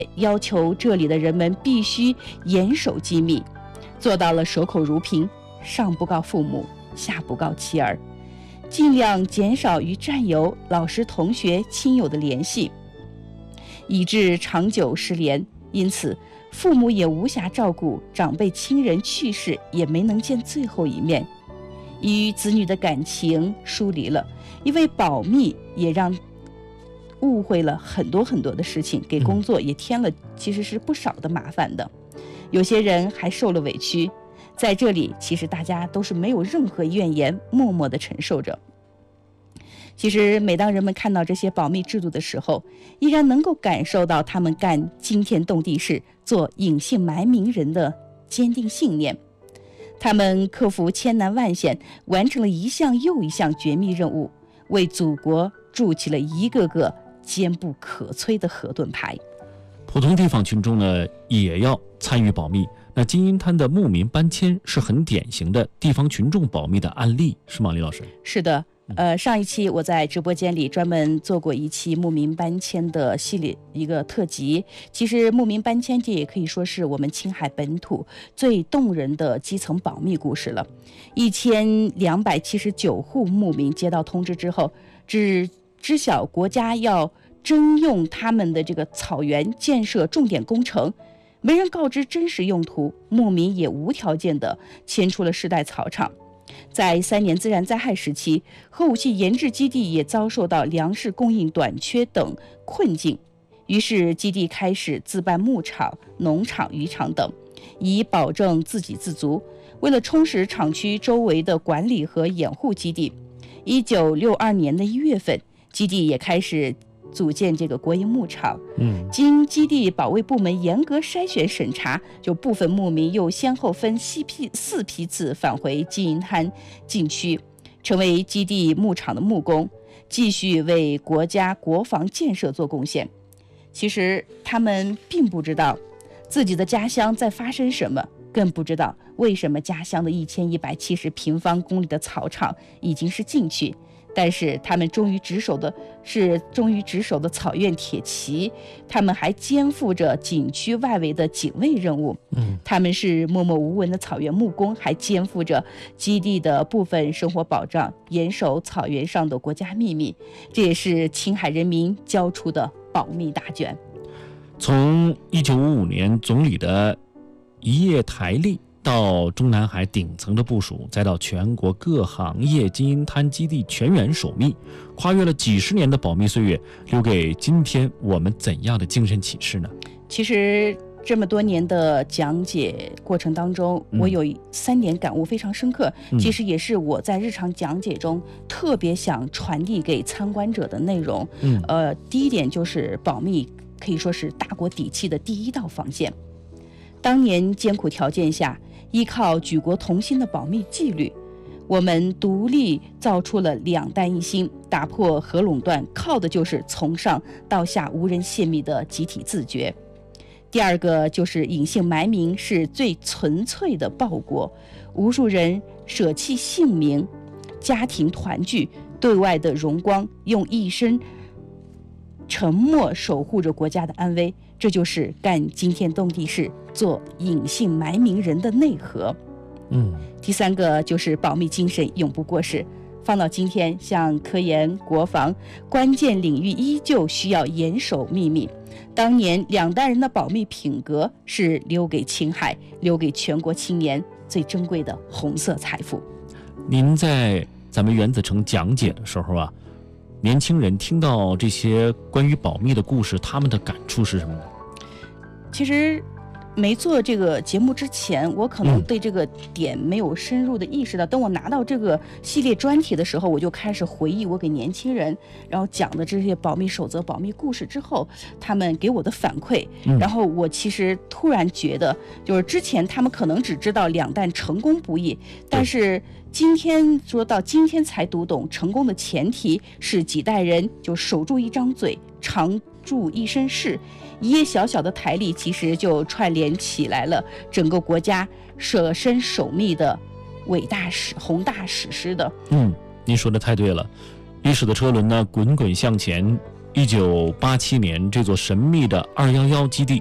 要求这里的人们必须严守机密，做到了守口如瓶，上不告父母，下不告妻儿，尽量减少与战友、老师、同学、亲友的联系，以致长久失联。因此父母也无暇照顾，长辈亲人去世也没能见最后一面，与子女的感情疏离了。因为保密也让误会了很多的事情，给工作也添了其实是不少的麻烦的。有些人还受了委屈，在这里其实大家都是没有任何怨言，默默地承受着。其实每当人们看到这些保密制度的时候，依然能够感受到他们干惊天动地事、做隐姓埋名人的坚定信念。他们克服千难万险，完成了一项又一项绝密任务，为祖国筑起了一个个坚不可摧的河盾牌。 普通地方群众呢，也要参与保密。那金银滩的牧民搬迁是很典型的地方群众保密的案例，是吗，李老师？ 是的。上一期我在直播间里专门做过一期牧民搬迁的系列一个特辑。其实牧民搬迁这也可以说是我们青海本土最动人的基层保密故事了。1279户牧民接到通知之后，只知晓国家要征用他们的这个草原建设重点工程，没人告知真实用途，牧民也无条件地迁出了世代草场。在3年自然灾害时期，核武器研制基地也遭受到粮食供应短缺等困境，于是基地开始自办牧场、农场、渔场等，以保证自给自足。为了充实厂区周围的管理和掩护基地，1962年的1月份，基地也开始组建这个国营牧场。经基地保卫部门严格筛选审查，就部分牧民又先后分4批次返回金银滩禁区，成为基地牧场的牧工，继续为国家国防建设做贡献。其实他们并不知道自己的家乡在发生什么，更不知道为什么家乡的1170平方公里的草场已经是禁区。但是他们忠于职守的草原铁骑，他们还肩负着景区外围的警卫任务。他们是默默无闻的草原牧工，还肩负着基地的部分生活保障，严守草原上的国家秘密。这也是青海人民交出的保密大卷。 从1955年总理的一夜台历，到中南海顶层的部署，再到全国各行业金银滩基地全员守密，跨越了几十年的保密岁月，留给今天我们怎样的精神启示呢？ 其实这么多年的讲解过程当中，我有3点感悟非常深刻，其实也是我在日常讲解中特别想传递给参观者的内容。第一点就是保密可以说是大国底气的第一道防线。当年艰苦条件下，依靠举国同心的保密纪律，我们独立造出了2弹1星，打破核垄断，靠的就是从上到下无人泄密的集体自觉。第二个就是隐姓埋名，是最纯粹的报国，无数人舍弃姓名、家庭团聚、对外的荣光，用一生沉默守护着国家的安危，这就是干惊天动地事、做隐姓埋名人的内核。第3个就是保密精神永不过时，放到今天，像科研、国防关键领域依旧需要严守秘密。当年2代人的保密品格是留给青海、留给全国青年最珍贵的红色财富。 您在咱们原子城讲解的时候啊，年轻人听到这些关于保密的故事，他们的感触是什么呢？ 其实没做这个节目之前，我可能对这个点没有深入的意识到，等我拿到这个系列专题的时候，我就开始回忆我给年轻人然后讲的这些保密守则、保密故事之后，他们给我的反馈。然后我其实突然觉得，就是之前他们可能只知道2弹成功不易，但是今天说到今天才读懂，成功的前提是几代人就守住一张嘴，常驻一身事。一页小小的台历，其实就串联起来了整个国家舍身守密的伟大宏大史诗的。 您说的太对了，历史的车轮呢滚滚向前， 1987年，这座神秘的211基地